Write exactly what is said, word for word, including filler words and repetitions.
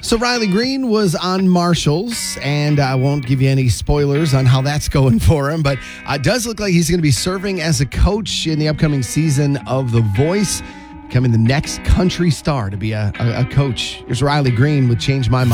So Riley Green was on Marshals, and I won't give you any spoilers on how that's going for him, but it does look like he's going to be serving as a coach in the upcoming season of The Voice, becoming the next country star to be a, a, a coach. Here's Riley Green with Change My Mind.